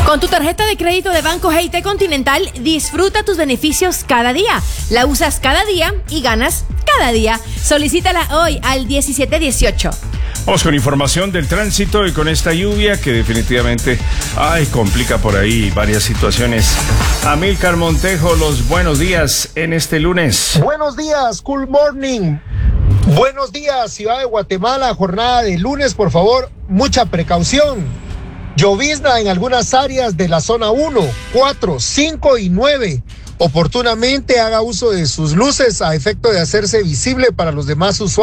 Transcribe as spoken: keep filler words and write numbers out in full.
Con tu tarjeta de crédito de Banco G I T Continental, disfruta tus beneficios cada día. La usas cada día y ganas cada día. Solicítala hoy al diecisiete dieciocho. Vamos con información del tránsito y con esta lluvia que definitivamente, ay, complica por ahí varias situaciones. Amílcar Montejo, los buenos días en este lunes. Buenos días, cool morning. Buenos días, Ciudad de Guatemala, jornada de lunes, por favor, mucha precaución. Llovizna en algunas áreas de la zona uno, cuatro, cinco y nueve. Oportunamente haga uso de sus luces a efecto de hacerse visible para los demás usuarios.